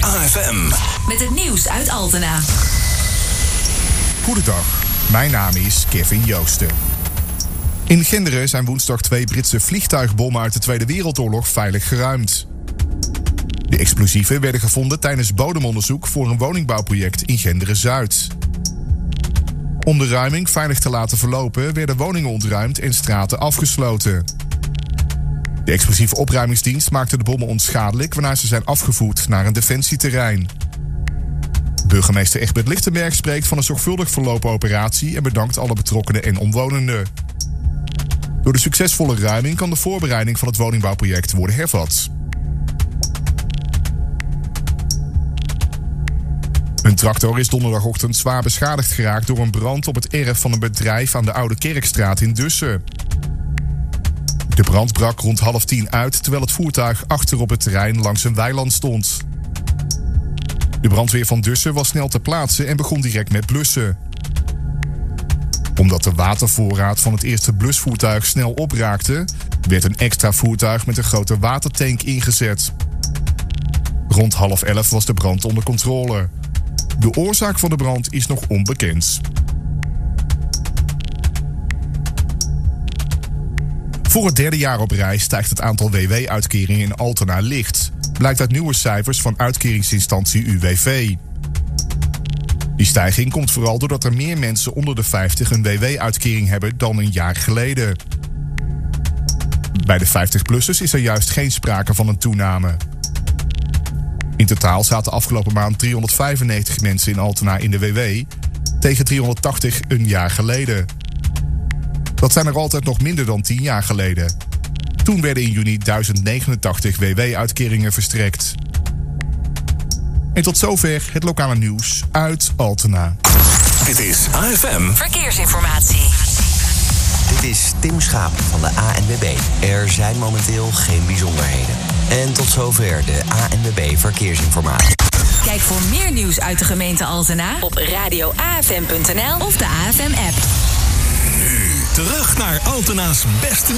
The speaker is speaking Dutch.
AFM. Met het nieuws uit Altena. Goedendag, mijn naam is Kevin Joosten. In Genderen zijn woensdag 2 Britse vliegtuigbommen uit de Tweede Wereldoorlog veilig geruimd. De explosieven werden gevonden tijdens bodemonderzoek voor een woningbouwproject in Genderen-Zuid. Om de ruiming veilig te laten verlopen werden woningen ontruimd en straten afgesloten. De explosieve opruimingsdienst maakte de bommen onschadelijk waarna ze zijn afgevoerd naar een defensieterrein. Burgemeester Egbert Lichtenberg spreekt van een zorgvuldig verlopen operatie en bedankt alle betrokkenen en omwonenden. Door de succesvolle ruiming kan de voorbereiding van het woningbouwproject worden hervat. Een tractor is donderdagochtend zwaar beschadigd geraakt door een brand op het erf van een bedrijf aan de Oude Kerkstraat in Dussen. De brand brak rond 9:30 uit terwijl het voertuig achter op het terrein langs een weiland stond. De brandweer van Dussen was snel ter plaatse en begon direct met blussen. Omdat de watervoorraad van het eerste blusvoertuig snel opraakte, werd een extra voertuig met een grote watertank ingezet. Rond 10:30 was de brand onder controle. De oorzaak van de brand is nog onbekend. Voor het derde jaar op rij stijgt het aantal WW-uitkeringen in Altena licht, blijkt uit nieuwe cijfers van uitkeringsinstantie UWV. Die stijging komt vooral doordat er meer mensen onder de 50 een WW-uitkering hebben dan een jaar geleden. Bij de 50-plussers is er juist geen sprake van een toename. In totaal zaten afgelopen maand 395 mensen in Altena in de WW, tegen 380 een jaar geleden. Dat zijn er altijd nog minder dan 10 jaar geleden. Toen werden in juni 1089 WW-uitkeringen verstrekt. En tot zover het lokale nieuws uit Altena. Dit is AFM Verkeersinformatie. Dit is Tim Schaap van de ANWB. Er zijn momenteel geen bijzonderheden. En tot zover de ANWB Verkeersinformatie. Kijk voor meer nieuws uit de gemeente Altena op radioafm.nl of de AFM-app. nu terug naar Altena's beste